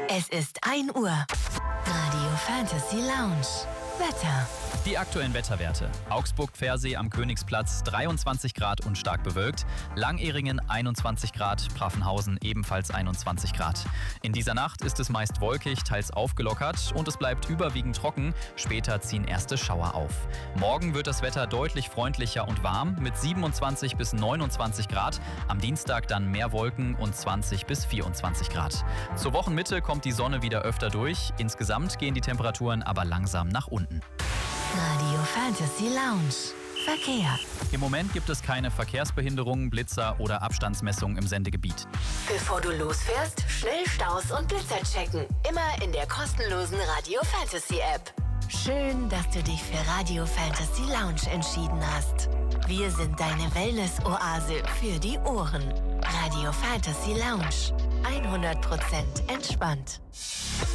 Es ist 1 Uhr. Radio Fantasy Lounge. Wetter. Die aktuellen Wetterwerte. Augsburg-Pfersee am Königsplatz 23 Grad und stark bewölkt. Langehringen 21 Grad, Pfaffenhausen ebenfalls 21 Grad. In dieser Nacht ist es meist wolkig, teils aufgelockert und es bleibt überwiegend trocken. Später ziehen erste Schauer auf. Morgen wird das Wetter deutlich freundlicher und warm mit 27 bis 29 Grad. Am Dienstag dann mehr Wolken und 20 bis 24 Grad. Zur Wochenmitte kommt die Sonne wieder öfter durch. Insgesamt gehen die Temperaturen aber langsam nach unten. Radio Fantasy Lounge. Verkehr. Im Moment gibt es keine Verkehrsbehinderungen, Blitzer oder Abstandsmessungen im Sendegebiet. Bevor du losfährst, schnell Staus und Blitzer checken. Immer in der kostenlosen Radio Fantasy App. Schön, dass du dich für Radio Fantasy Lounge entschieden hast. Wir sind deine Wellness-Oase für die Ohren. Radio Fantasy Lounge. 100% entspannt.